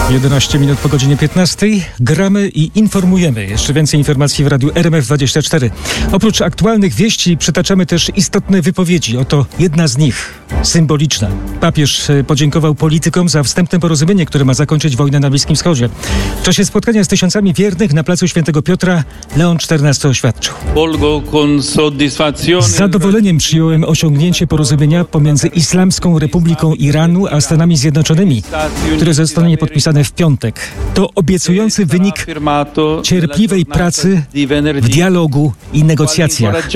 11 minut po godzinie 15. Gramy i informujemy. Jeszcze więcej informacji w radiu RMF24. Oprócz aktualnych wieści przytaczamy też istotne wypowiedzi. Oto jedna z nich, symboliczna. Papież podziękował politykom za wstępne porozumienie, które ma zakończyć wojnę na Bliskim Wschodzie. W czasie spotkania z tysiącami wiernych na placu Świętego Piotra Leon XIV oświadczył: z zadowoleniem przyjąłem osiągnięcie porozumienia pomiędzy Islamską Republiką Iranu a Stanami Zjednoczonymi, które zostanie podpisane w piątek. To obiecujący wynik cierpliwej pracy w dialogu i negocjacjach.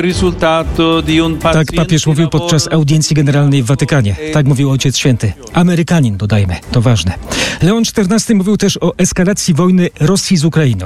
Tak papież mówił podczas audiencji generalnej w Watykanie. Tak mówił Ojciec Święty. Amerykanin, dodajmy. To ważne. Leon XIV mówił też o eskalacji wojny Rosji z Ukrainą.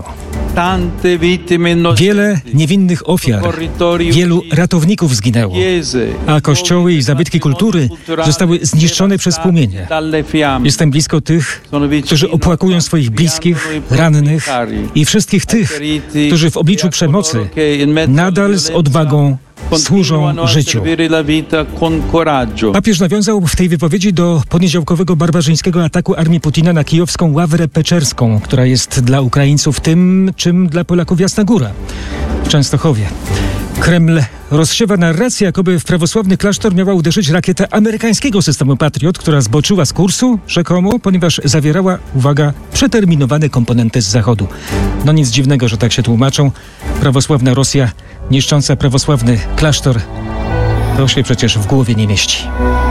Wiele niewinnych ofiar, wielu ratowników zginęło, a kościoły i zabytki kultury zostały zniszczone przez płomienie. Jestem blisko tych, którzy opłakują swoich bliskich, rannych i wszystkich tych, którzy w obliczu przemocy nadal z odwagą służą życiu. Papież nawiązał w tej wypowiedzi do poniedziałkowego barbarzyńskiego ataku armii Putina na kijowską Ławrę Peczerską, która jest dla Ukraińców tym, czym dla Polaków Jasna Góra w Częstochowie. Kreml rozsiewa narrację, jakoby w prawosławny klasztor miała uderzyć rakieta amerykańskiego systemu Patriot, która zboczyła z kursu, rzekomo, ponieważ zawierała, uwaga, przeterminowane komponenty z Zachodu. No nic dziwnego, że tak się tłumaczą. Prawosławna Rosja niszcząca prawosławny klasztor, to się przecież w głowie nie mieści.